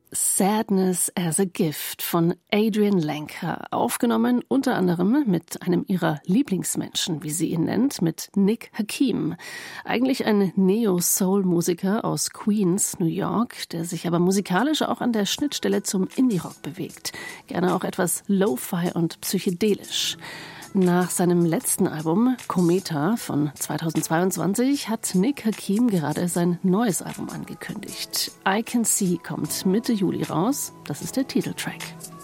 Sadness as a Gift von Adrian Lenker, aufgenommen unter anderem mit einem ihrer Lieblingsmenschen, wie sie ihn nennt, mit Nick Hakim. Eigentlich ein Neo-Soul-Musiker aus Queens, New York, der sich aber musikalisch auch an der Schnittstelle zum Indie-Rock bewegt. Gerne auch etwas Lo-Fi und psychedelisch. Nach seinem letzten Album Cometa von 2022 hat Nick Hakim gerade sein neues Album angekündigt. I Can See kommt Mitte Juli raus. Das ist der Titeltrack.